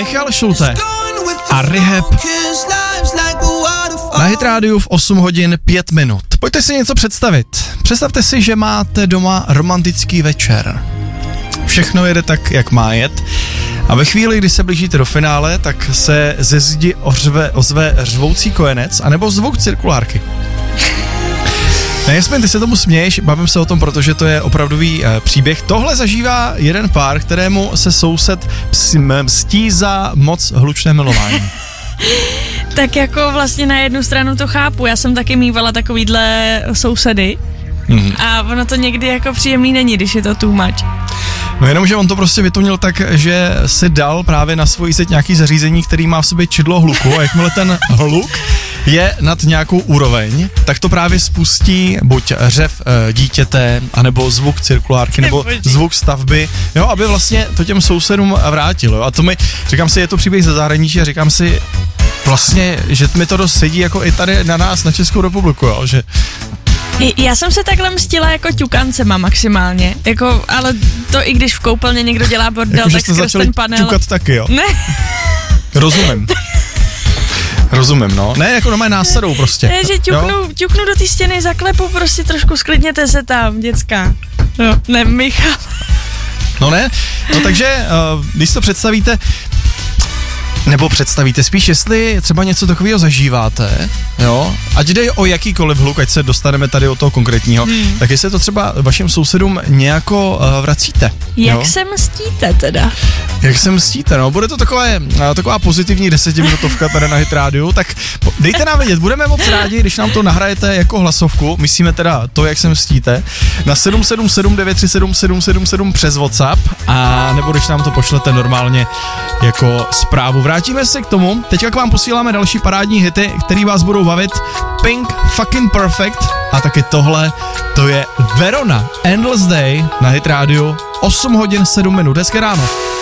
Michal Schulte a Rehab na Hit Rádiu v 8 hodin 5 minut. Pojďte si něco představit. Představte si, že máte doma romantický večer. Všechno jede tak, jak má jet. A ve chvíli, kdy se blížíte do finále, tak se ze zdi ozve řvoucí kojenec anebo zvuk cirkulárky. Nejsme, ty se tomu směješ, bavím se o tom, protože to je opravdový příběh. Tohle zažívá jeden pár, kterému se soused mstí za moc hlučné milování. Tak jako vlastně na jednu stranu to chápu, já jsem taky mývala takovýhle sousedy a ono to někdy jako příjemný není, když je to too much. No jenom, že on to prostě vytunil tak, že si dal právě na svoji zeď nějaký zařízení, který má v sobě čidlo hluku a jakmile ten hluk je nad nějakou úroveň, tak to právě spustí buď řev dítěte, anebo zvuk cirkulárky, nebo zvuk stavby, jo, aby vlastně to těm sousedům vrátilo. A to mi, říkám si, je to příběh ze zahraničí a říkám si vlastně, že mi to dost sedí jako i tady na nás, na Českou republiku, jo, že... Já jsem se takhle mstila jako ťukancema maximálně, jako, ale to i když v koupelně někdo dělá bordel, jako, tak skrz ten panel. Ťukat taky, jo? Ne. Rozumím, no. Ne, jako normálně násadou prostě. Ne, že ťuknu do té stěny, zaklepu, prostě trošku sklidněte se tam, děcka. No, ne, Michal. No ne, no takže, když to představíte spíš, jestli třeba něco takového zažíváte, jo, ať jde o jakýkoliv hluk, ať se dostaneme tady od toho konkrétního, tak jestli to třeba vašim sousedům nějako vracíte. Jak se mstíte teda? Jak se mstíte, no, bude to taková pozitivní 10minutovka tady na Hit Rádiu, tak dejte nám vědět, budeme moc rádi, když nám to nahrajete jako hlasovku, myslíme teda to, jak se mstíte, na 777 937 777 přes WhatsApp, a nebo když nám to pošlete normálně jako zprávu. Vrátíme se k tomu, teďka k vám posíláme další parádní hity, který vás budou bavit. Pink, Fucking Perfect a taky tohle, to je Verona, Endless Day na Hit Rádiu, 8 hodin 7 minut, hezké ráno.